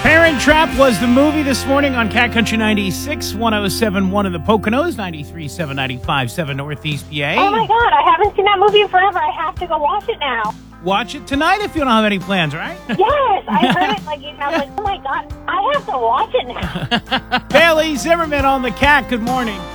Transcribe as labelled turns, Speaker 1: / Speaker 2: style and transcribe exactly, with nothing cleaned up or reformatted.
Speaker 1: Parent Trap was the movie this morning on Cat Country ninety-six, one oh seven point one in the Poconos, ninety-three point seven, ninety-five point seven Northeast P A.
Speaker 2: Oh my God, I haven't seen that movie in forever. I have to go watch it now.
Speaker 1: Watch it tonight if you don't have any plans, right?
Speaker 2: Yes, I heard it like, I was like, oh my God, I have to watch it now.
Speaker 1: Bailey Zimmerman on the Cat, good morning.